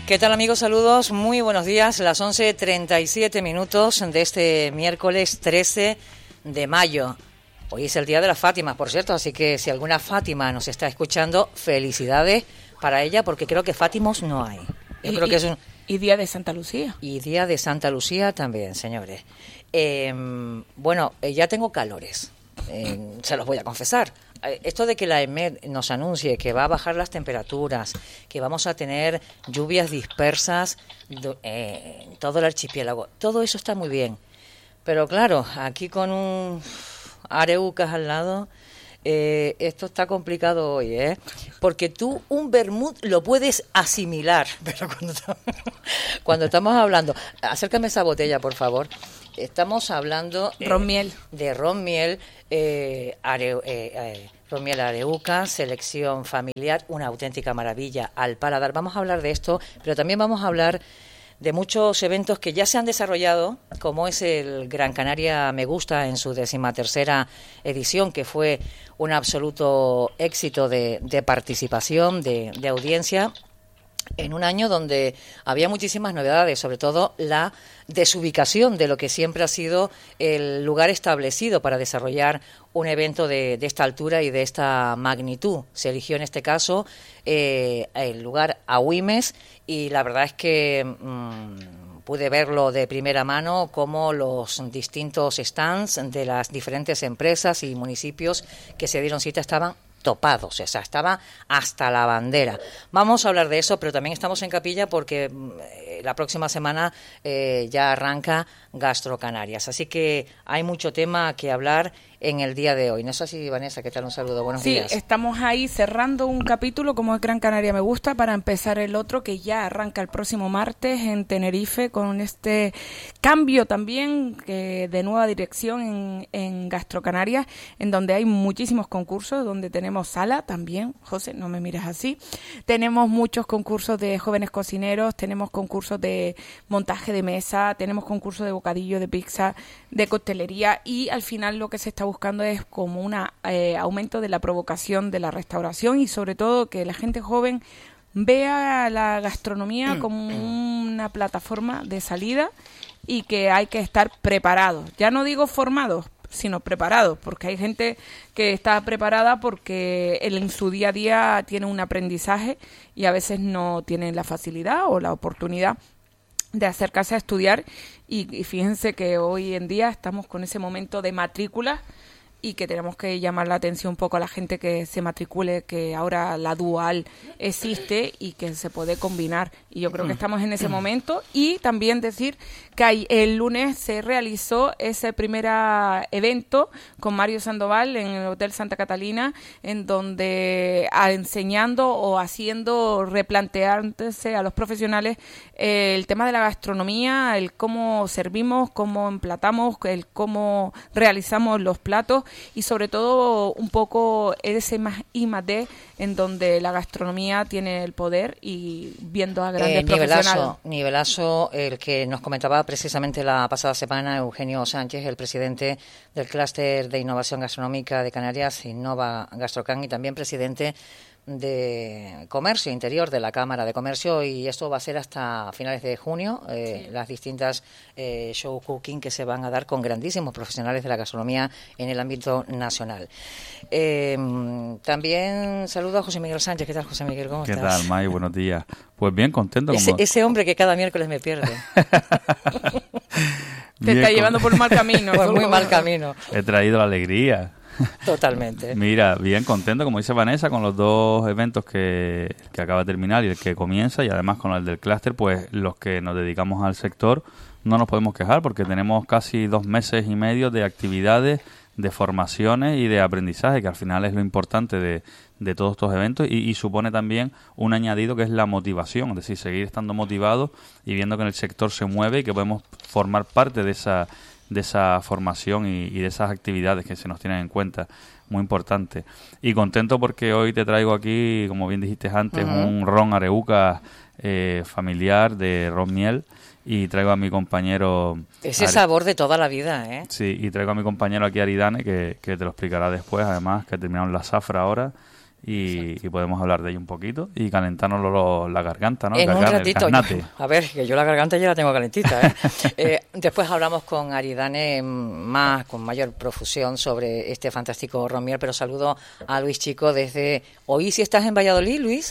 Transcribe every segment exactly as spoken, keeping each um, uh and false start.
¿Qué tal, amigos? Saludos, muy buenos días. Las once treinta y siete minutos de este miércoles trece de mayo. Hoy es el Día de las Fátimas, por cierto, así que si alguna Fátima nos está escuchando, felicidades para ella, porque creo que Fátimos no hay. Yo y, creo que es un... y Día de Santa Lucía. Y Día de Santa Lucía también, señores. Eh, bueno, eh, ya tengo calores, eh, se los voy a confesar. Esto de que la E M E D nos anuncie que va a bajar las temperaturas, que vamos a tener lluvias dispersas eh, en todo el archipiélago, todo eso está muy bien. Pero claro, aquí con un Areucas al lado, eh, esto está complicado hoy, ¿eh? Porque tú un vermut lo puedes asimilar, pero cuando, cuando estamos hablando... Acércame esa botella, por favor. Estamos hablando... Eh, ron miel. De ron miel, eh, are, eh, eh, ron miel Areuca, selección familiar, una auténtica maravilla al paladar. Vamos a hablar de esto, pero también vamos a hablar de muchos eventos que ya se han desarrollado, como es el Gran Canaria Me Gusta en su decimatercera edición, que fue un absoluto éxito de, de participación, de, de audiencia, en un año donde había muchísimas novedades, sobre todo la desubicación de lo que siempre ha sido el lugar establecido para desarrollar un evento de, de esta altura y de esta magnitud. Se eligió en este caso eh, el lugar Agüimes y la verdad es que mmm, pude verlo de primera mano, como los distintos stands de las diferentes empresas y municipios que se dieron cita estaban topados, o sea, estaba hasta la bandera. Vamos a hablar de eso, pero también estamos en capilla porque eh, la próxima semana eh, ya arranca Gastro Canarias, así que hay mucho tema que hablar en el día de hoy. ¿No es así, Vanessa? ¿Qué tal? Un saludo, buenos sí, días. Sí, estamos ahí cerrando un capítulo como es Gran Canaria Me Gusta para empezar el otro que ya arranca el próximo martes en Tenerife con este cambio también eh, de nueva dirección en, en Gastro Canarias, en donde hay muchísimos concursos, donde tenemos sala también, José, no me miras así, tenemos muchos concursos de jóvenes cocineros, tenemos concursos de montaje de mesa, tenemos concursos de bocadillo, de pizza, de coctelería y al final lo que se está buscando es como un eh, aumento de la provocación de la restauración y sobre todo que la gente joven vea la gastronomía como una plataforma de salida y que hay que estar preparados. Ya no digo formados, sino preparados, porque hay gente que está preparada porque él en su día a día tiene un aprendizaje y a veces no tienen la facilidad o la oportunidad de acercarse a estudiar y, y fíjense que hoy en día estamos con ese momento de matrícula y que tenemos que llamar la atención un poco a la gente que se matricule, que ahora la dual existe y que se puede combinar. Y yo creo que estamos en ese momento. Y también decir que hay, el lunes se realizó ese primer evento con Mario Sandoval en el Hotel Santa Catalina, en donde a, enseñando o haciendo replantearse a los profesionales eh, el tema de la gastronomía, el cómo servimos, cómo emplatamos, el cómo realizamos los platos y sobre todo un poco ese más I más D en donde la gastronomía tiene el poder y viendo a grandes eh, nivelazo, profesionales. Nivelazo, el que nos comentaba precisamente la pasada semana Eugenio Sánchez, el presidente del Clúster de Innovación Gastronómica de Canarias, Innova Gastrocan, y también presidente de Comercio Interior de la Cámara de Comercio, y esto va a ser hasta finales de junio, eh, sí. Las distintas eh, show cooking que se van a dar con grandísimos profesionales de la gastronomía en el ámbito nacional. Eh, también saludo a José Miguel Sánchez. ¿Qué tal, José Miguel? ¿Cómo ¿Qué estás? ¿Qué tal, May? Buenos días. Pues bien, contento. Ese, como... ese hombre que cada miércoles me pierde. Te está llevando por mal camino. Por muy mal camino. He traído la alegría. Totalmente. Mira, bien contento, como dice Vanessa, con los dos eventos que, que acaba de terminar y el que comienza, y además con el del clúster, pues los que nos dedicamos al sector no nos podemos quejar porque tenemos casi dos meses y medio de actividades, de formaciones y de aprendizaje, que al final es lo importante de, de todos estos eventos y, y supone también un añadido que es la motivación, es decir, seguir estando motivados y viendo que en el sector se mueve y que podemos formar parte de esa de esa formación y, y de esas actividades que se nos tienen en cuenta, muy importante. Y contento porque hoy te traigo aquí, como bien dijiste antes, uh-huh. un ron Areuca eh, familiar de ron miel, y traigo a mi compañero... Ese Ari... sabor de toda la vida, ¿eh? Sí, y traigo a mi compañero aquí Aridane, que, que te lo explicará después, además, que terminaron la zafra ahora, y, y podemos hablar de ello un poquito y calentarnos lo, lo, la garganta, ¿no? En el un cargane, ratito. el carnate. Yo, a ver, que yo la garganta ya la tengo calentita, ¿eh? eh, después hablamos con Aridane más, con mayor profusión sobre este fantástico romiel, pero saludo a Luis Chico desde... Hoy si estás en Valladolid, Luis.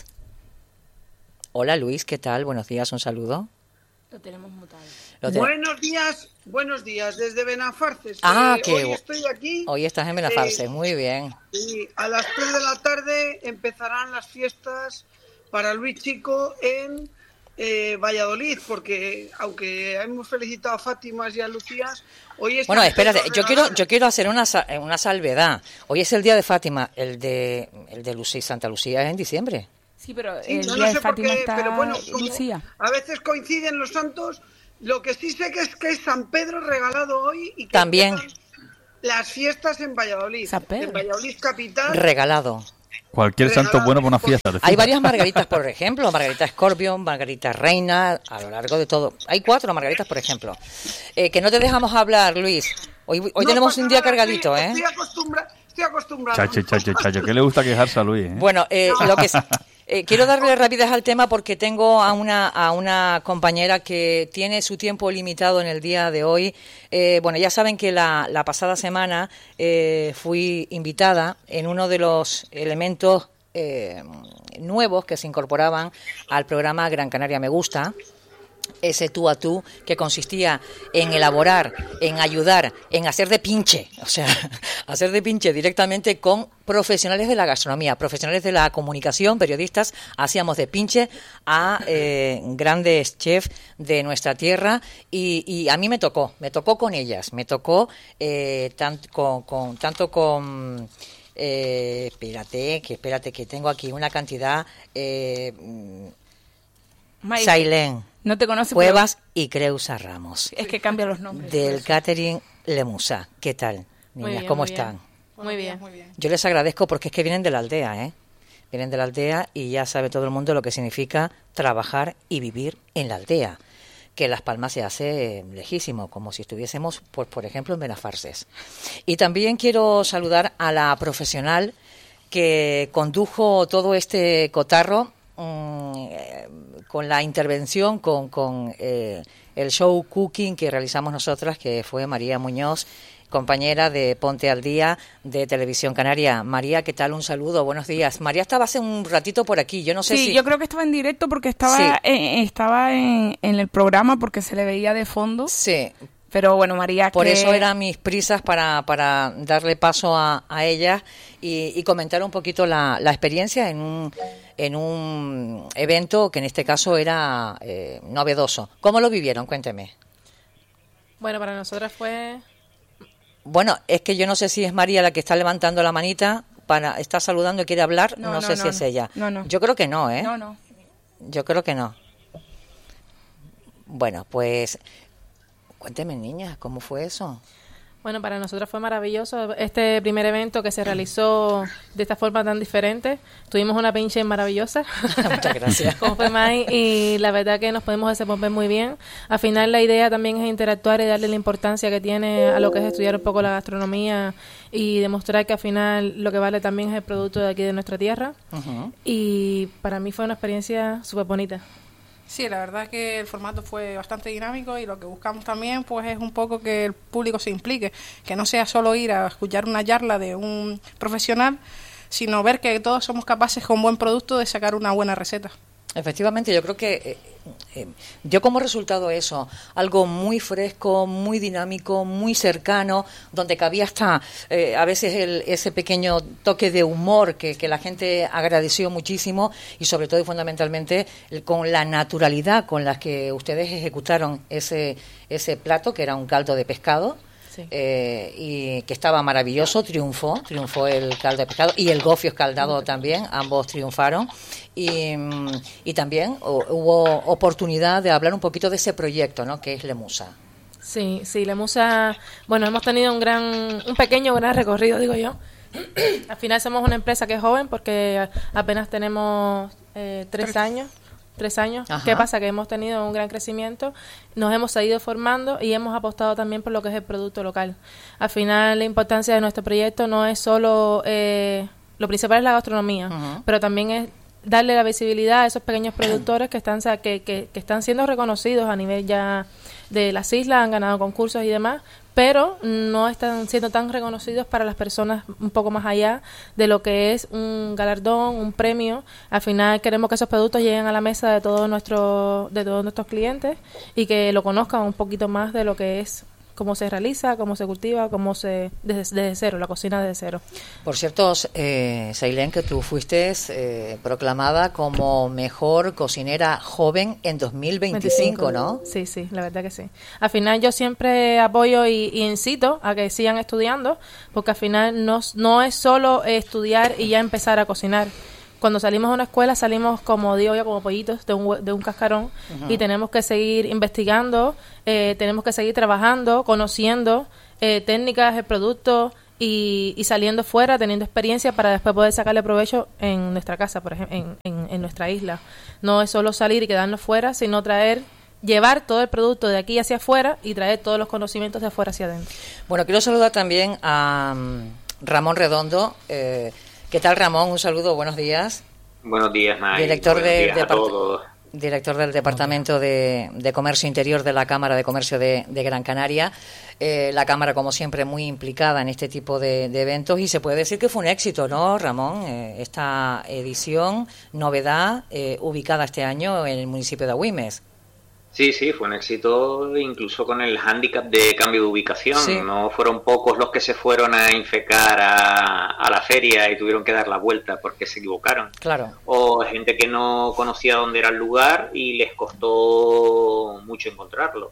Hola, Luis, ¿qué tal? Buenos días, un saludo. Lo tenemos mutado. Lo te... Buenos días, buenos días, desde Benafarces. Ah, eh, que hoy estoy aquí. Hoy estás en Benafarces, eh, muy bien. Y a las tres de la tarde empezarán las fiestas para Luis Chico en eh, Valladolid, porque aunque hemos felicitado a Fátimas y a Lucías, hoy es... Bueno, espérate, yo quiero yo quiero hacer una una salvedad. Hoy es el día de Fátima, el de el de Lucía, Santa Lucía es en diciembre. Sí, pero Sí, el no, día no de sé por Fátima qué, está pero bueno, como Lucía. a veces coinciden los santos. Lo que sí sé que es que es San Pedro regalado hoy y que también las fiestas en Valladolid, San Pedro. en Valladolid capital. Regalado. Cualquier Regalado. santo bueno para una fiesta. Hay varias margaritas, por ejemplo, Margarita Scorpion, Margarita Reina, a lo largo de todo. Hay cuatro margaritas, por ejemplo. Eh, que no te dejamos hablar, Luis. Hoy, hoy No tenemos pasa un día nada, cargadito, estoy, ¿eh? Estoy acostumbrado. Estoy acostumbrado. Chacho, chacho, chacho, que le gusta quejarse a Luis, ¿eh? Bueno, eh, lo que eh, quiero darle rapidez al tema porque tengo a una a una compañera que tiene su tiempo limitado en el día de hoy. Eh, bueno, ya saben que la, la pasada semana eh, fui invitada en uno de los elementos eh, nuevos que se incorporaban al programa Gran Canaria Me Gusta. Ese tú a tú que consistía en elaborar, en ayudar, en hacer de pinche, o sea, hacer de pinche directamente con profesionales de la gastronomía, profesionales de la comunicación, periodistas, hacíamos de pinche a eh, grandes chefs de nuestra tierra y, y a mí me tocó, me tocó con ellas, me tocó eh, tant, con, con, tanto con... Eh, espérate, que espérate que tengo aquí una cantidad... Eh, Sailén. No te conoce. Cuevas pero... y Creusa Ramos. Es que cambia los nombres. Del catering Lemusa. ¿Qué tal, niñas? Bien, ¿Cómo muy están? Bien. Muy bien, muy bien. Yo les agradezco porque es que vienen de la aldea, ¿eh? Vienen de la aldea y ya sabe todo el mundo lo que significa trabajar y vivir en la aldea. Que Las Palmas se hace lejísimo, como si estuviésemos, pues, por ejemplo, en Benafarces. Y también quiero saludar a la profesional que condujo todo este cotarro con la intervención, con, con eh, el show cooking que realizamos nosotras, que fue María Muñoz, compañera de Ponte al Día de Televisión Canaria. María, ¿qué tal? Un saludo, buenos días. María estaba hace un ratito por aquí, yo no sé sí, si... Sí, yo creo que estaba en directo porque estaba, sí. eh, estaba en, en el programa porque se le veía de fondo. Sí. Pero bueno, María... Por que... eso eran mis prisas para, para darle paso a, a ella y, y comentar un poquito la, la experiencia en un, en un evento que en este caso era eh, novedoso. ¿Cómo lo vivieron? Cuénteme. Bueno, para nosotras fue... Bueno, es que yo no sé si es María la que está levantando la manita, para está saludando y quiere hablar, no, no, no sé no, si no, es ella. No, no. Yo creo que no, ¿eh? No, no. Yo creo que no. Bueno, pues... Cuénteme, niña, ¿cómo fue eso? Bueno, para nosotros fue maravilloso este primer evento que se realizó de esta forma tan diferente. Tuvimos una pinche maravillosa. Muchas gracias. Como fue May, y la verdad que nos podemos desenvolver muy bien. Al final la idea también es interactuar y darle la importancia que tiene a lo que es estudiar un poco la gastronomía y demostrar que al final lo que vale también es el producto de aquí de nuestra tierra. Uh-huh. Y para mí fue una experiencia súper bonita. Sí, la verdad que el formato fue bastante dinámico y lo que buscamos también pues es un poco que el público se implique, que no sea solo ir a escuchar una charla de un profesional, sino ver que todos somos capaces con buen producto de sacar una buena receta. Efectivamente, yo creo que eh, eh, dio como resultado eso, algo muy fresco, muy dinámico, muy cercano, donde cabía hasta eh, a veces el, ese pequeño toque de humor que, que la gente agradeció muchísimo y sobre todo y fundamentalmente el, con la naturalidad con la que ustedes ejecutaron ese, ese plato, que era un caldo de pescado. Sí. Eh, y que estaba maravilloso, triunfó, triunfó el caldo de pescado y el gofio escaldado también, ambos triunfaron y, y también hubo oportunidad de hablar un poquito de ese proyecto, ¿no? Que es Lemusa. Sí, sí, Lemusa, bueno, hemos tenido un gran, un pequeño gran recorrido, digo yo. Al final somos una empresa que es joven porque apenas tenemos eh, tres años. Tres años. Ajá. ¿Qué pasa? Que hemos tenido un gran crecimiento, nos hemos seguido formando y hemos apostado también por lo que es el producto local. Al final, la importancia de nuestro proyecto no es solo eh, lo principal es la gastronomía, uh-huh. pero también es darle la visibilidad a esos pequeños productores que están que, que, que están siendo reconocidos a nivel ya de las islas, han ganado concursos y demás, pero no están siendo tan reconocidos para las personas un poco más allá de lo que es un galardón, un premio. Al final queremos que esos productos lleguen a la mesa de todos nuestros de todos nuestros clientes y que lo conozcan un poquito más de lo que es, cómo se realiza, cómo se cultiva, cómo se desde, desde cero, la cocina desde cero. Por cierto, eh, Sailén, que tú fuiste eh, proclamada como mejor cocinera joven en dos mil veinticinco, ¿no? Sí, sí, la verdad que sí. Al final yo siempre apoyo y, y incito a que sigan estudiando, porque al final no, no es solo estudiar y ya empezar a cocinar. Cuando salimos de una escuela salimos, como digo yo, como pollitos de un, de un cascarón, uh-huh. y tenemos que seguir investigando, eh, tenemos que seguir trabajando, conociendo eh, técnicas, el producto y, y saliendo fuera, teniendo experiencia para después poder sacarle provecho en nuestra casa, por ejemplo, en, en, en nuestra isla. No es solo salir y quedarnos fuera, sino traer, llevar todo el producto de aquí hacia afuera y traer todos los conocimientos de afuera hacia adentro. Bueno, quiero saludar también a um, Ramón Redondo. eh, ¿Qué tal, Ramón? Un saludo, buenos días. Buenos días, May. Director, buenos de, días de a todos. Director del Departamento de, de Comercio Interior de la Cámara de Comercio de, de Gran Canaria. Eh, la Cámara, como siempre, muy implicada en este tipo de, de eventos y se puede decir que fue un éxito, ¿no, Ramón? Eh, esta edición, novedad, eh, ubicada este año en el municipio de Agüimes. Sí, sí, fue un éxito incluso con el hándicap de cambio de ubicación. Sí. No fueron pocos los que se fueron a infecar a, a la feria y tuvieron que dar la vuelta porque se equivocaron. Claro. O gente que no conocía dónde era el lugar y les costó mucho encontrarlo.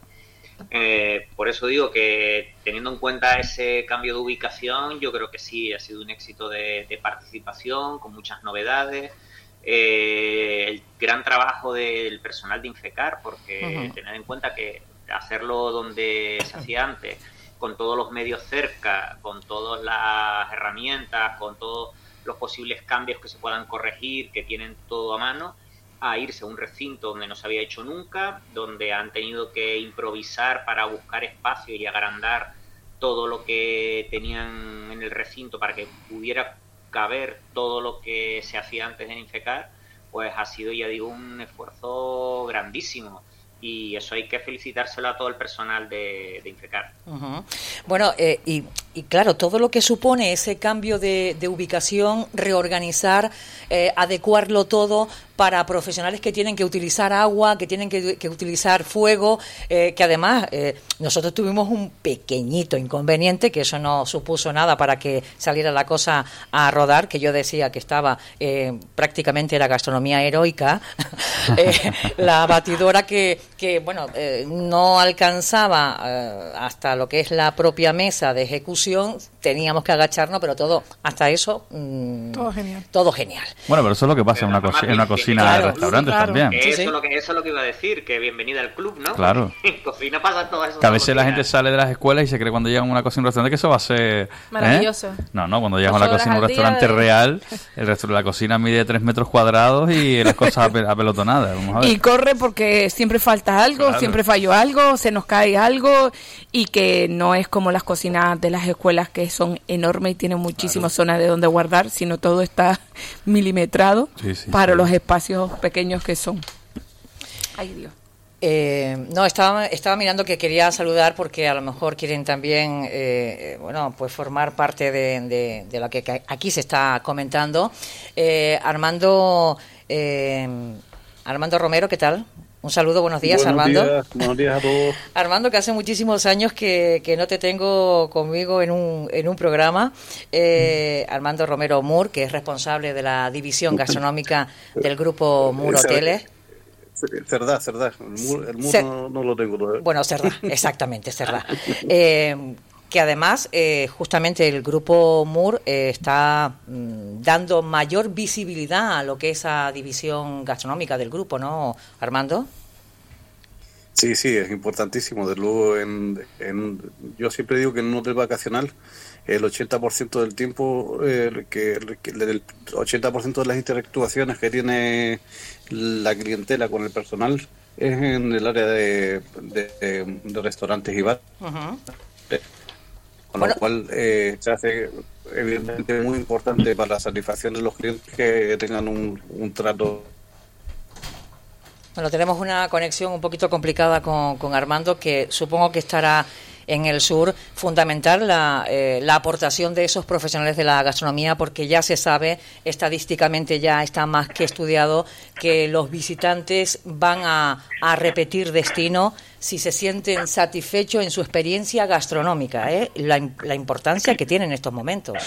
Eh, por eso digo que teniendo en cuenta ese cambio de ubicación, yo creo que sí, ha sido un éxito de, de participación, con muchas novedades. Eh, el gran trabajo del personal de Infecar, porque uh-huh. tener en cuenta que hacerlo donde se hacía antes, con todos los medios cerca, con todas las herramientas, con todos los posibles cambios que se puedan corregir, que tienen todo a mano, a irse a un recinto donde no se había hecho nunca, donde han tenido que improvisar para buscar espacio y agrandar todo lo que tenían en el recinto para que pudiera caber todo lo que se hacía antes de Infecar, pues ha sido, ya digo, un esfuerzo grandísimo. Y eso hay que felicitárselo a todo el personal de, de Infecar. Uh-huh. Bueno, eh, y, y claro, todo lo que supone ese cambio de, de ubicación, reorganizar, eh, adecuarlo todo para profesionales que tienen que utilizar agua, que tienen que, que utilizar fuego, eh, que además eh, nosotros tuvimos un pequeñito inconveniente, que eso no supuso nada para que saliera la cosa a rodar, que yo decía que estaba eh, prácticamente era gastronomía heroica, eh, la batidora que, que bueno, eh, no alcanzaba eh, hasta lo que es la propia mesa de ejecución, teníamos que agacharnos, pero todo, hasta eso, mmm, todo genial. Todo genial. Bueno, pero eso es lo que pasa en una, co- en una cocina claro, de restaurantes claro. también. Eso, sí, sí. sí. Lo que, eso es lo que iba a decir, que bienvenida al club, ¿no? Claro. En cocina pasa todo eso. Que a veces la gente sale de las escuelas y se cree cuando llega a una cocina un restaurante que eso va a ser... maravilloso. ¿eh? No, no, cuando llegas a una cocina un restaurante de... real, el resto, la cocina mide tres metros cuadrados y las cosas apelotonadas. Vamos a ver. Y corre porque siempre falta algo, claro. siempre falló algo, se nos cae algo y que no es como las cocinas de las escuelas que son enormes y tienen muchísimas claro. zonas de donde guardar, sino todo está milimetrado sí, sí, para sí. los espacios pequeños que son. Ay, Dios. Eh, no, estaba, estaba mirando que quería saludar porque a lo mejor quieren también, eh, bueno, pues formar parte de, de, de lo que aquí se está comentando. Eh, Armando, eh, Armando Romero, ¿qué tal? Un saludo, buenos días, buenos Armando. Días, buenos días a todos. Armando, que hace muchísimos años que, que no te tengo conmigo en un, en un programa. Eh, Armando Romero Moore, que es responsable de la división gastronómica del grupo Moore Hoteles. Cerdá, Cerdá. El Moore, el Moore Cer- no, no lo tengo todavía. Bueno, Cerdá, exactamente, Cerdá. Eh, que además, eh, justamente el grupo Moore eh, está mm, dando mayor visibilidad a lo que es esa división gastronómica del grupo, ¿no, Armando? Sí, sí, es importantísimo. De luego, en, en, yo siempre digo que en un hotel vacacional el ochenta por ciento del tiempo, eh, que, que el ochenta por ciento de las interactuaciones que tiene la clientela con el personal es en el área de, de, de restaurantes y bares. Uh-huh. Con bueno. lo cual eh, se hace evidentemente muy importante para la satisfacción de los clientes que tengan un, un trato. Bueno, tenemos una conexión un poquito complicada con, con Armando, que supongo que estará en el sur. Fundamental la, eh, la aportación de esos profesionales de la gastronomía, porque ya se sabe, estadísticamente ya está más que estudiado, que los visitantes van a, a repetir destino si se sienten satisfechos en su experiencia gastronómica, ¿eh? la, la importancia que tiene en estos momentos.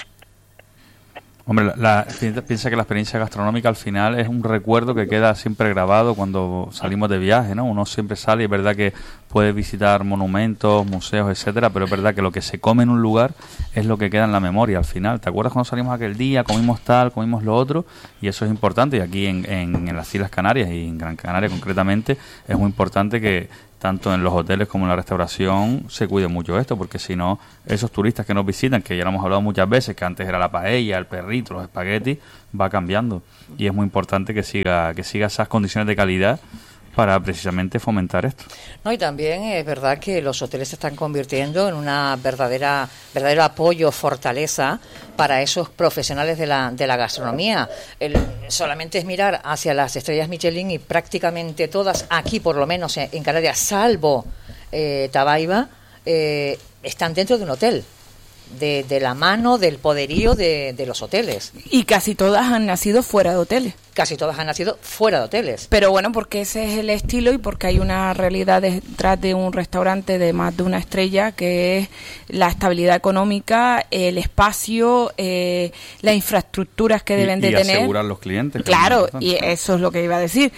Hombre, la, la, piensa que la experiencia gastronómica al final es un recuerdo que queda siempre grabado cuando salimos de viaje, ¿no? Uno siempre sale y es verdad que puede visitar monumentos, museos, etcétera, pero es verdad que lo que se come en un lugar es lo que queda en la memoria al final. ¿Te acuerdas cuando salimos aquel día, comimos tal, comimos lo otro? Y eso es importante, y aquí en, en, en las Islas Canarias y en Gran Canaria concretamente es muy importante que tanto en los hoteles como en la restauración se cuide mucho esto, porque si no, esos turistas que nos visitan, que ya lo hemos hablado muchas veces, que antes era la paella, el perrito, los espaguetis, va cambiando. Y es muy importante que siga, que siga esas condiciones de calidad para precisamente fomentar esto. No, y también es verdad que los hoteles se están convirtiendo en una verdadera verdadero apoyo, fortaleza para esos profesionales de la de la gastronomía. El, solamente es mirar hacia las estrellas Michelin y prácticamente todas, aquí por lo menos en, en Canarias, salvo eh, Tabaiba, eh, están dentro de un hotel. De, de la mano del poderío de, de los hoteles. Y casi todas han nacido fuera de hoteles. Casi todas han nacido fuera de hoteles. Pero bueno, porque ese es el estilo y porque hay una realidad detrás de un restaurante de más de una estrella, que es la estabilidad económica, el espacio, eh, las infraestructuras que deben y, de y tener. asegurar los clientes. Claro, y eso es lo que iba a decir,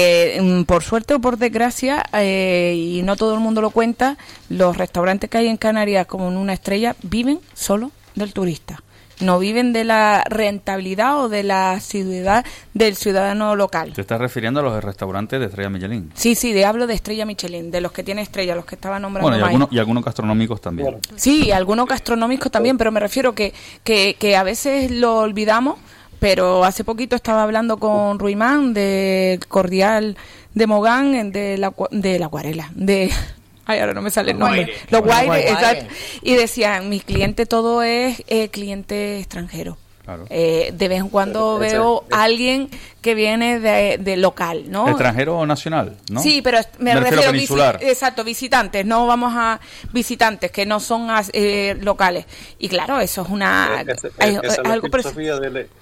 que por suerte o por desgracia, eh, y no todo el mundo lo cuenta, los restaurantes que hay en Canarias como en una estrella viven solo del turista. No viven de la rentabilidad o de la asiduidad del ciudadano local. ¿Te estás refiriendo a los restaurantes de estrella Michelin? Sí, sí, de, hablo de estrella Michelin, de los que tienen estrella, los que estaba nombrando. Bueno, y algunos, y algunos gastronómicos también. Sí, algunos gastronómicos también, pero me refiero que, que, que a veces lo olvidamos, pero hace poquito estaba hablando con Ruimán del Cordial de Mogán, de la, de la Acuarela, de... Ay, ahora no me sale el nombre. Los Guaires, exacto. Y decían, mi cliente todo es eh, cliente extranjero. Claro. Eh, de vez en cuando Ese, veo ese. a alguien que viene de, de local, ¿no? ¿Extranjero o nacional? ¿No? Sí, pero me, me refiero a peninsular. visi- exacto, visitantes, no vamos a visitantes que no son eh, locales. Y claro, eso es una... Esa, es, esa es la algo filosofía de la-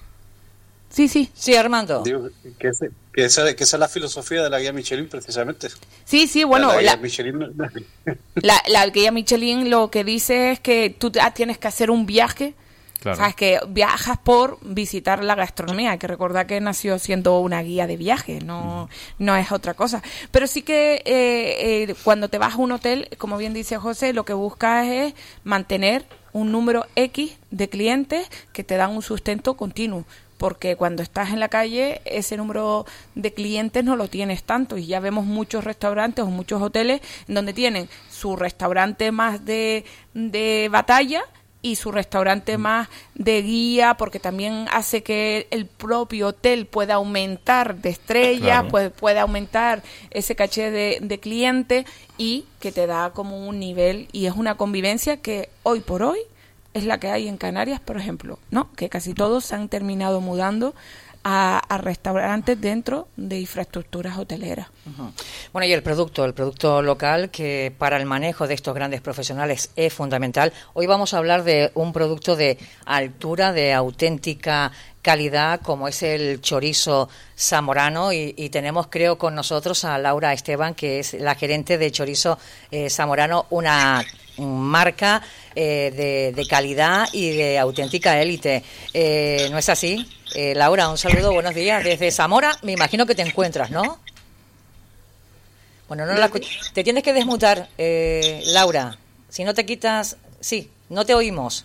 Sí, sí. Sí, Armando. Digo, que, ese- que, esa, que esa es la filosofía de la guía Michelin, precisamente. Sí, sí, bueno, la, la guía la, Michelin, la, la guía Michelin lo que dice es que tú te- ah, tienes que hacer un viaje. Claro. Sabes que viajas por visitar la gastronomía. Hay que recordar que nació siendo una guía de viaje, no, no es otra cosa. Pero sí que eh, eh, cuando te vas a un hotel, como bien dice José, lo que buscas es mantener un número X de clientes que te dan un sustento continuo. Porque cuando estás en la calle, ese número de clientes no lo tienes tanto. Y ya vemos muchos restaurantes o muchos hoteles en donde tienen su restaurante más de, de batalla y su restaurante más de guía, porque también hace que el propio hotel pueda aumentar de estrellas, Claro. puede, puede aumentar ese caché de, de cliente y que te da como un nivel. Y es una convivencia que hoy por hoy es la que hay en Canarias, por ejemplo, ¿no? Que casi todos se han terminado mudando a, a restaurantes dentro de infraestructuras hoteleras. Uh-huh. Bueno, y el producto, el producto local, que para el manejo de estos grandes profesionales es fundamental. Hoy vamos a hablar de un producto de altura, de auténtica calidad, como es el chorizo zamorano, y, y tenemos, creo, con nosotros a Laura Esteban, que es la gerente de Chorizo eh, Zamorano, una marca eh, de, de calidad y de auténtica élite. Eh, ¿No es así? Eh, Laura, un saludo, buenos días. Desde Zamora, me imagino que te encuentras, ¿no? Bueno, no la escuch- te tienes que desmutar, eh, Laura. Si no te quitas... Sí, no te oímos.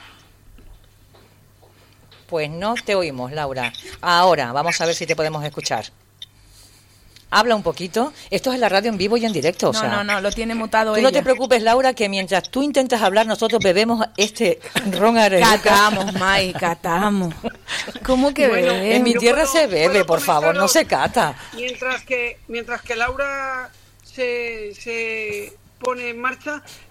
Pues no te oímos, Laura. Ahora, vamos a ver si te podemos escuchar. Habla un poquito. Esto es la radio en vivo y en directo. O No, sea, no, no, lo tiene mutado tú ella. no te preocupes, Laura, que mientras tú intentas hablar, nosotros bebemos este ron areluca. Catamos, May, catamos. ¿Cómo que Bueno, bebemos? En mi Yo tierra puedo- se bebe, puedo por favor, no comentaros- se cata. Mientras que, mientras que Laura se, se pone en marcha,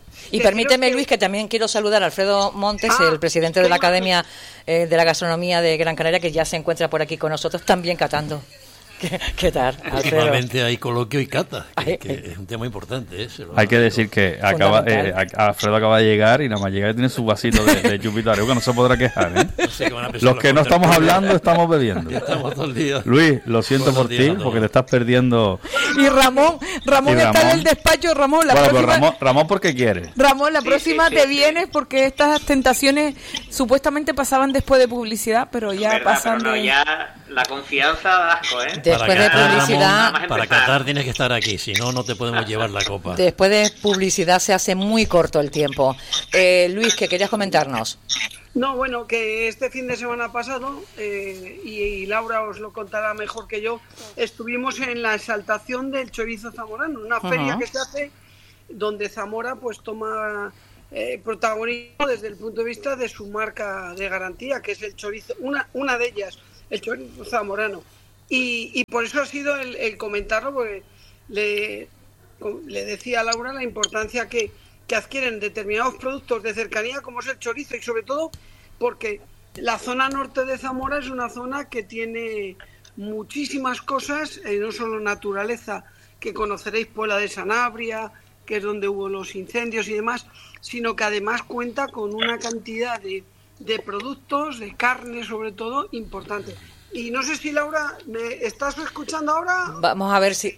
Y permíteme, que... Luis, que también quiero saludar a Alfredo Montes, ah, el presidente de la Academia eh, de la Gastronomía de Gran Canaria, que ya se encuentra por aquí con nosotros, también catando. ¿Qué, qué tal, Alfredo? Últimamente hay coloquio y cata, que, que es un tema importante. ¿eh? Hay que decir que acaba, eh, Alfredo acaba de llegar y nada más llega y tiene su vasito de, de chupito areuca, no se podrá quejar. ¿eh? No sé los que no estamos hablando estamos bebiendo. Estamos todo el día. Luis, lo siento por ti, porque te estás perdiendo. Y Ramón, Ramón y está Ramón. en el despacho. Ramón, la bueno, próxima... Ramón, Ramón, porque quiere. Ramón, la sí, próxima sí, te sí, vienes sí. porque estas tentaciones supuestamente pasaban después de publicidad, pero ya ¿verdad? pasan Pero no, de... ya la confianza da asco, ¿eh? Después Para de Qatar, publicidad... Ramón, para Qatar tienes que estar aquí, si no, no te podemos llevar la copa. Después de publicidad se hace muy corto el tiempo. Eh, Luis, ¿qué querías comentarnos? No, bueno, que este fin de semana pasado, eh, y, y Laura os lo contará mejor que yo, estuvimos en la exaltación del chorizo zamorano, una uh-huh. feria que se hace donde Zamora pues toma eh, protagonismo desde el punto de vista de su marca de garantía, que es el chorizo, una, una de ellas, el chorizo zamorano. Y, y por eso ha sido el, el comentarlo, porque le, le decía a Laura la importancia que, que adquieren determinados productos de cercanía, como es el chorizo, y sobre todo porque la zona norte de Zamora es una zona que tiene muchísimas cosas, eh, no solo naturaleza, que conoceréis, Puebla de Sanabria, que es donde hubo los incendios y demás, sino que además cuenta con una cantidad de, de productos, de carne sobre todo, importante. Y no sé si, Laura, ¿me estás escuchando ahora? Vamos a ver si...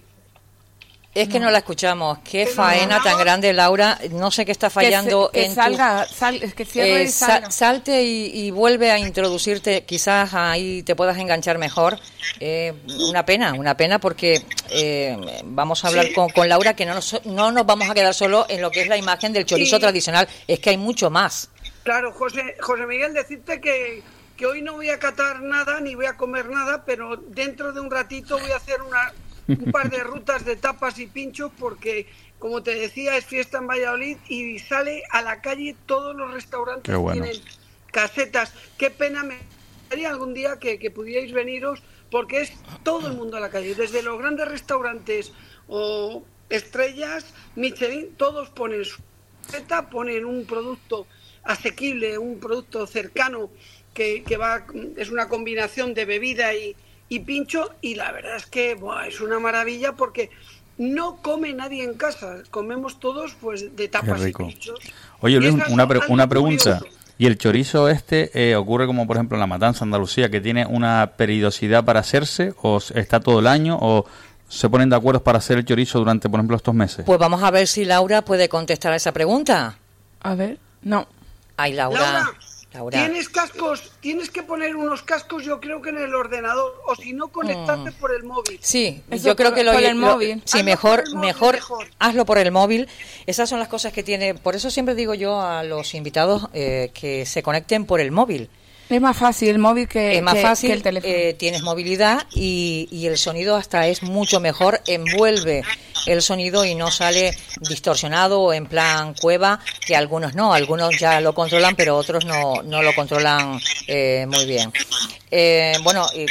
Es que no, no la escuchamos. Qué faena no, tan grande, Laura. No sé qué está fallando. Que, se, que en salga, tu... sal, que cierre eh, y salga. Sal, salte y, y vuelve a introducirte. Quizás ahí te puedas enganchar mejor. Eh, una pena, una pena porque eh, vamos a hablar sí. con, con Laura, que no nos, no nos vamos a quedar solo en lo que es la imagen del chorizo sí. tradicional. Es que hay mucho más. Claro, José, José Miguel, decirte que... que hoy no voy a catar nada ni voy a comer nada, pero dentro de un ratito voy a hacer una, un par de rutas de tapas y pinchos porque, como te decía, es fiesta en Valladolid y sale a la calle todos los restaurantes bueno. tienen casetas. Qué pena me daría algún día que, que pudierais veniros porque es todo el mundo a la calle, desde los grandes restaurantes o estrellas, Michelin, todos ponen su caseta, ponen un producto asequible, un producto cercano que, que va es una combinación de bebida y, y pincho, y la verdad es que buah, es una maravilla porque no come nadie en casa, comemos todos pues de tapas y pinchos. Oye Luis, una, pre una pregunta, ¿y el chorizo este eh, ocurre como por ejemplo en la Matanza, Andalucía, que tiene una periodicidad para hacerse o está todo el año o se ponen de acuerdo para hacer el chorizo durante por ejemplo estos meses? Pues vamos a ver si Laura puede contestar a esa pregunta. A ver, no. Ay, Laura... Laura. Laura. Tienes cascos, tienes que poner unos cascos, yo creo que en el ordenador, o si no, conectarte mm. por el móvil. Sí, Eso yo creo por, que lo... Por el lo, móvil. Sí, mejor, móvil, mejor, mejor, hazlo por el móvil. Esas son las cosas que tiene... Por eso siempre digo yo a los invitados eh, que se conecten por el móvil. Es más fácil el móvil que, es más que, fácil, que el teléfono. Eh, tienes movilidad y, y el sonido hasta es mucho mejor, envuelve el sonido y no sale distorsionado o en plan cueva, que algunos no, algunos ya lo controlan, pero otros no, no lo controlan eh, muy bien. Eh, bueno, y,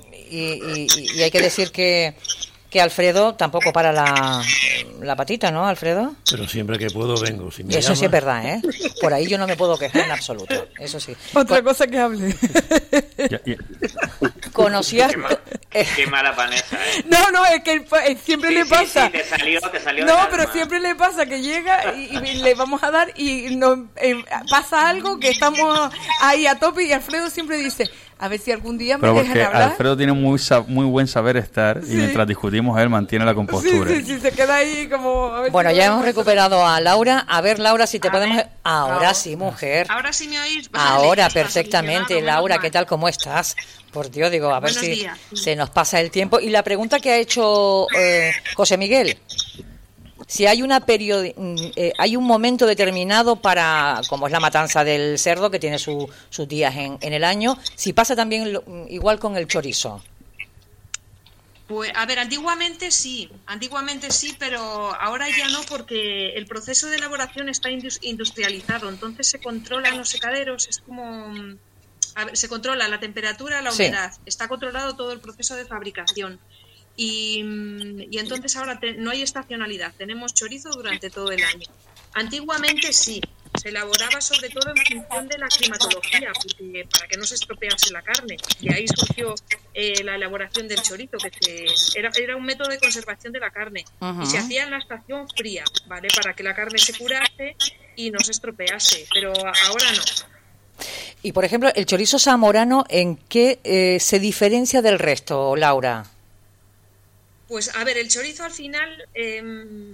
y, y, y hay que decir que... que Alfredo tampoco para la, la patita, ¿no, Alfredo? Pero siempre que puedo vengo. Si me Eso llama... sí es verdad, ¿eh? Por ahí yo no me puedo quejar en absoluto, eso sí. Otra Con... cosa que hable. ¿Conocías? Qué, ma qué mala Vanessa, ¿eh? No, no, es que siempre sí, le sí, pasa. Sí, te salió, te salió no, pero alma. Siempre le pasa que llega y, y le vamos a dar y nos, eh, pasa algo que estamos ahí a tope y Alfredo siempre dice... A ver si algún día me Pero dejan porque hablar. Alfredo tiene muy muy buen saber estar sí. y mientras discutimos él mantiene la compostura. Sí, sí, sí, se queda ahí como... A ver bueno, si ya hemos recuperado a Laura. A ver, Laura, si te a podemos... Ver. Ahora no. sí, mujer. Ahora sí me oís. Ahora, perfectamente. Laura, ¿qué tal? ¿Cómo estás? Por Dios, digo, a ver Buenos si días. se nos pasa el tiempo. Y la pregunta que ha hecho eh, José Miguel... Si hay una periodi eh, hay un momento determinado para, como es la matanza del cerdo, que tiene su, sus días en, en el año, si pasa también lo, igual con el chorizo. Pues, a ver, antiguamente sí, antiguamente sí, pero ahora ya no, porque el proceso de elaboración está industrializado, entonces se controlan los secaderos, es como... A ver, se controla la temperatura, la humedad, sí. Está controlado todo el proceso de fabricación. y, y entonces ahora te, no hay estacionalidad, tenemos chorizo durante todo el año. Antiguamente sí, se elaboraba sobre todo en función de la climatología, porque, para que no se estropease la carne. De ahí surgió eh, la elaboración del chorizo, que se, era, era un método de conservación de la carne. Uh-huh. Y se hacía en la estación fría, ¿vale? Para que la carne se curase y no se estropease, pero ahora no. Y, por ejemplo, el chorizo zamorano, ¿en qué eh, se diferencia del resto, Laura? Pues, a ver, el chorizo al final... Eh,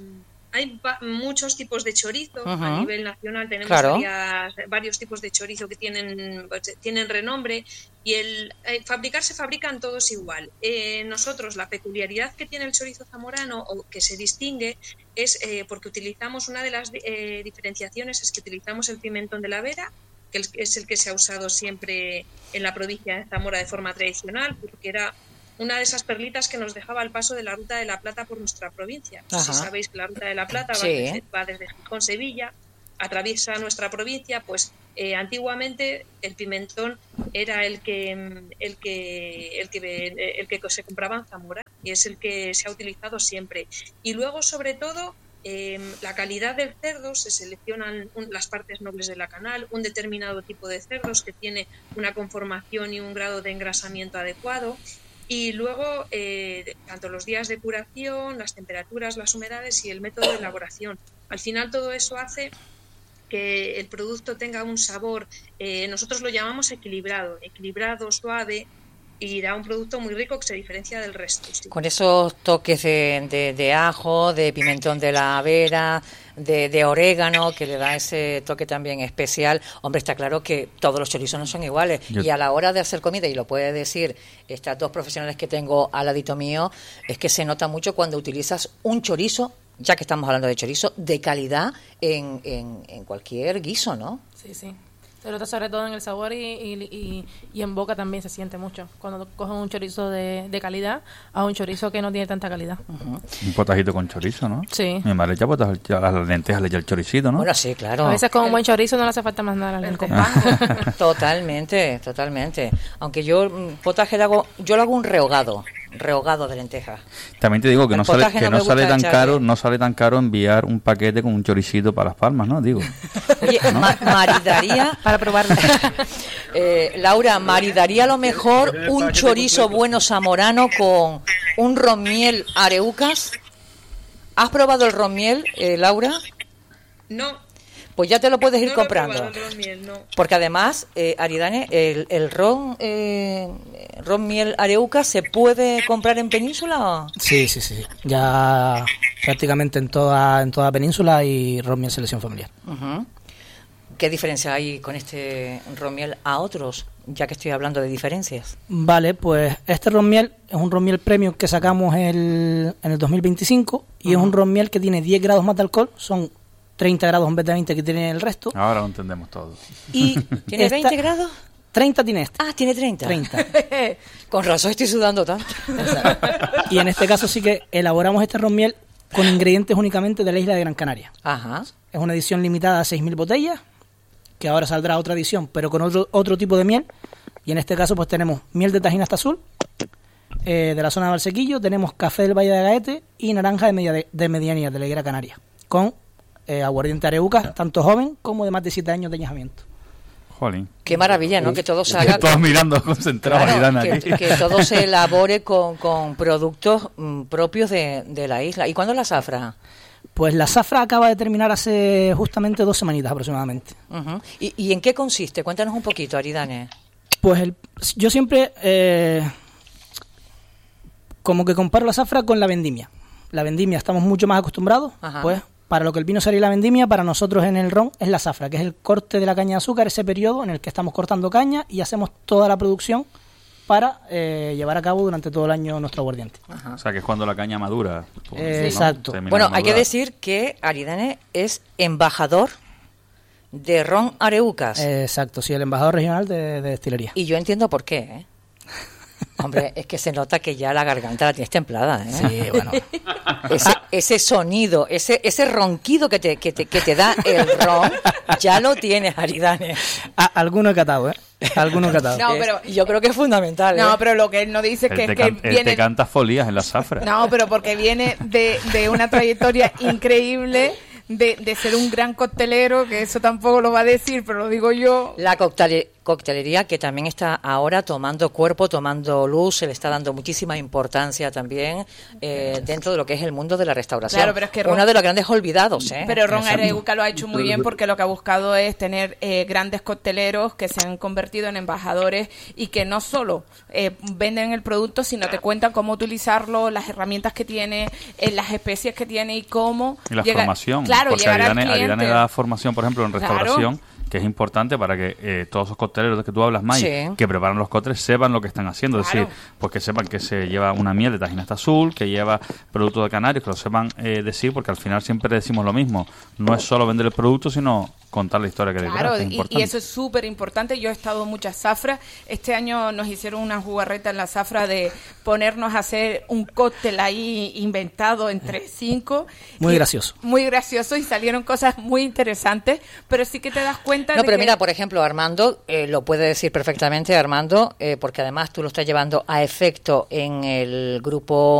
hay muchos tipos de chorizo. Uh-huh. A nivel nacional tenemos claro. varias, varios tipos de chorizo que tienen, tienen renombre, y el eh, fabricar se fabrican todos igual. Eh, nosotros, la peculiaridad que tiene el chorizo zamorano, o que se distingue, es eh, porque utilizamos, una de las eh, diferenciaciones es que utilizamos el pimentón de la Vera, que es el que se ha usado siempre en la provincia de Zamora de forma tradicional, porque era una de esas perlitas que nos dejaba el paso de la Ruta de la Plata por nuestra provincia. No sé si sabéis que la Ruta de la Plata va, sí. desde, va desde Gijón, Sevilla, atraviesa nuestra provincia. Pues eh, antiguamente el pimentón era el que el que el que el que se compraba en Zamora, y es el que se ha utilizado siempre. Y luego, sobre todo, eh, la calidad del cerdo, se seleccionan un, las partes nobles de la canal, un determinado tipo de cerdos que tiene una conformación y un grado de engrasamiento adecuado. Y luego, eh, tanto los días de curación, las temperaturas, las humedades y el método de elaboración. Al final, todo eso hace que el producto tenga un sabor, eh, nosotros lo llamamos equilibrado, equilibrado, suave, y da un producto muy rico que se diferencia del resto. Sí. Con esos toques de, de, de ajo, de pimentón de la Vera, de, de orégano, que le da ese toque también especial. Hombre, está claro que todos los chorizos no son iguales. Yo... Y a la hora de hacer comida, y lo puede decir estas dos profesionales que tengo al ladito mío, es que se nota mucho cuando utilizas un chorizo, ya que estamos hablando de chorizo, de calidad en, en, en cualquier guiso, ¿no? Sí, sí. Se nota sobre todo en el sabor y, y, y, y en boca también se siente mucho. Cuando cogen un chorizo de, de calidad a un chorizo que no tiene tanta calidad. Uh-huh. Un potajito con chorizo, ¿no? Sí. Mi madre ya potaje, a las lentejas le echa el choricito, ¿no? Bueno, sí, claro. A veces con un buen chorizo no le hace falta más nada a la lenteja. Totalmente, totalmente. Aunque yo potaje le hago, yo lo hago un rehogado. rehogado de lentejas. También te digo que el no sale que no, no sale tan echarle. caro, no sale tan caro enviar un paquete con un choricito para Las Palmas, ¿no? Digo. Oye, ¿no? ma- maridaría para probarlo. eh, Laura, maridaría a lo mejor un chorizo bueno zamorano con un ronmiel Areucas. ¿Has probado el ronmiel, eh, Laura? No. Pues ya te lo puedes ir no comprando. El ron miel, no. Porque además, eh, Aridane, el, el ron eh, ron miel Areuca se puede comprar en Península. Sí, sí, sí. Ya prácticamente en toda en toda Península y ron miel selección familiar. Uh-huh. ¿Qué diferencia hay con este ron miel a otros? Ya que estoy hablando de diferencias. Vale, pues este ron miel es un ron miel premium que sacamos el, en el dos mil veinticinco y uh-huh. es un ron miel que tiene diez grados más de alcohol. Son treinta grados en vez de veinte que tiene el resto. Ahora lo entendemos todo. ¿Y tiene esta, veinte grados? treinta tiene este. Ah, tiene treinta. treinta. Con razón estoy sudando tanto. Y en este caso sí que elaboramos este ron miel con ingredientes únicamente de la isla de Gran Canaria. Ajá. Es una edición limitada a seis mil botellas, que ahora saldrá otra edición, pero con otro otro tipo de miel. Y en este caso pues tenemos miel de Tajín hasta azul, eh, de la zona de Valsequillo, tenemos café del Valle de Gaete y naranja de, media de, de medianía, de la Higuera Canaria, con Eh, aguardiente Areuca, tanto joven como de más de siete años de añejamiento. Jolín. Qué maravilla, ¿no? Que todo se haga... Todos mirando concentrados. Claro, que, que todo se elabore con, con productos mm, propios de, de la isla. ¿Y cuándo la zafra? Pues la zafra acaba de terminar hace justamente dos semanitas aproximadamente. Uh-huh. ¿Y, ¿Y en qué consiste? Cuéntanos un poquito, Aridane. Pues el, yo siempre eh, como que comparo la zafra con la vendimia. La vendimia estamos mucho más acostumbrados, Ajá. pues... Para lo que el vino sería la vendimia, para nosotros en el ron es la zafra, que es el corte de la caña de azúcar, ese periodo en el que estamos cortando caña y hacemos toda la producción para eh, llevar a cabo durante todo el año nuestro aguardiente. Ajá. O sea, que es cuando la caña madura. Pues, eh, ¿no? Exacto. Termina bueno, hay que decir que Aridane es embajador de ron Areucas. Eh, exacto, sí, el embajador regional de, de destilería. Y yo entiendo por qué, ¿eh? Hombre, es que se nota que ya la garganta la tienes templada, ¿eh? Sí, bueno. Ese, ese sonido, ese ese ronquido que te, que te, que te da el ron, ya lo tienes, Aridane. A, alguno he catado, ¿eh? Alguno he catado. No, pero yo creo que es fundamental. No, ¿eh? pero lo que él no dice es que, Él es te, que can- él viene... te canta folías en la zafra. No, pero porque viene de, de una trayectoria increíble, de, de ser un gran coctelero, que eso tampoco lo va a decir, pero lo digo yo. La coctele- coctelería que también está ahora tomando cuerpo, tomando luz, se le está dando muchísima importancia también eh, dentro de lo que es el mundo de la restauración. Claro, pero es que Ron- uno de los grandes olvidados, ¿eh? Pero Ron Exacto. Areuca lo ha hecho muy bien porque lo que ha buscado es tener eh, grandes cocteleros que se han convertido en embajadores y que no solo eh, venden el producto, sino te cuentan cómo utilizarlo, las herramientas que tiene, eh, las especies que tiene y cómo... Y la llega- formación. Claro, porque llegar al Aridane, cliente. Aridane da formación, por ejemplo, en Claro. restauración, que es importante para que eh, todos esos cocteleros de que tú hablas, May, Sí. que preparan los cócteles, sepan lo que están haciendo. Es Claro. decir, pues que sepan que se lleva una miel de tajinasta azul, que lleva producto de canarios, que lo sepan eh, decir, porque al final siempre decimos lo mismo. No es solo vender el producto, sino contar la historia que hay Claro, detrás, que es y, importante. y eso es súper importante. Yo he estado en muchas zafras. Este año nos hicieron una jugarreta en la zafra de ponernos a hacer un cóctel ahí inventado entre cinco. Muy Y- gracioso. Muy gracioso y salieron cosas muy interesantes, pero sí que te das cuenta No, de pero que... mira, por ejemplo, Armando, eh, lo puede decir perfectamente Armando, eh, porque además tú lo estás llevando a efecto en el grupo